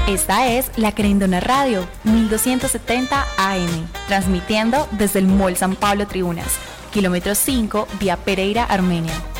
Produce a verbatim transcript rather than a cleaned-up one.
Esta es La Querendona Radio, mil doscientos setenta A M, transmitiendo desde el Mall San Pablo Tribunas, kilómetro cinco, vía Pereira, Armenia.